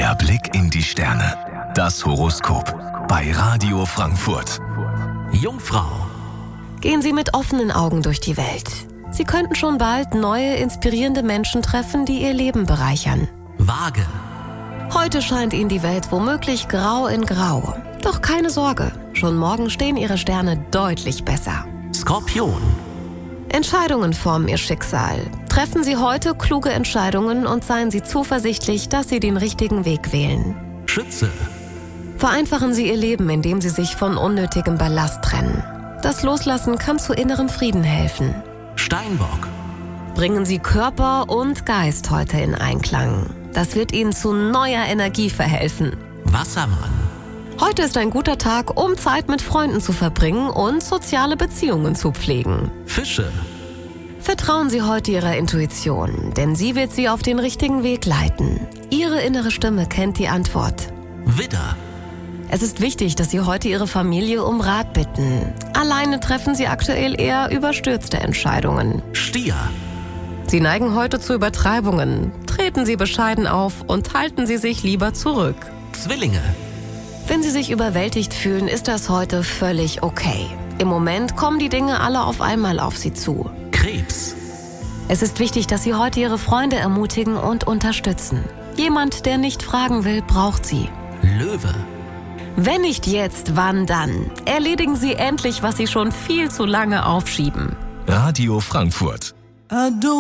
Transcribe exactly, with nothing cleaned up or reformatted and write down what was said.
Der Blick in die Sterne. Das Horoskop bei Radio Frankfurt. Jungfrau. Gehen Sie mit offenen Augen durch die Welt. Sie könnten schon bald neue, inspirierende Menschen treffen, die Ihr Leben bereichern. Waage. Heute scheint Ihnen die Welt womöglich grau in grau. Doch keine Sorge, schon morgen stehen Ihre Sterne deutlich besser. Skorpion. Entscheidungen formen Ihr Schicksal. Treffen Sie heute kluge Entscheidungen und seien Sie zuversichtlich, dass Sie den richtigen Weg wählen. Schütze. Vereinfachen Sie Ihr Leben, indem Sie sich von unnötigem Ballast trennen. Das Loslassen kann zu innerem Frieden helfen. Steinbock. Bringen Sie Körper und Geist heute in Einklang. Das wird Ihnen zu neuer Energie verhelfen. Wassermann. Heute ist ein guter Tag, um Zeit mit Freunden zu verbringen und soziale Beziehungen zu pflegen. Fische. Vertrauen Sie heute Ihrer Intuition, denn sie wird Sie auf den richtigen Weg leiten. Ihre innere Stimme kennt die Antwort. Widder. Es ist wichtig, dass Sie heute Ihre Familie um Rat bitten. Alleine treffen Sie aktuell eher überstürzte Entscheidungen. Stier. Sie neigen heute zu Übertreibungen. Treten Sie bescheiden auf und halten Sie sich lieber zurück. Zwillinge. Wenn Sie sich überwältigt fühlen, ist das heute völlig okay. Im Moment kommen die Dinge alle auf einmal auf Sie zu. Krebs. Es ist wichtig, dass Sie heute Ihre Freunde ermutigen und unterstützen. Jemand, der nicht fragen will, braucht Sie. Löwe. Wenn nicht jetzt, wann dann? Erledigen Sie endlich, was Sie schon viel zu lange aufschieben. Radio Frankfurt.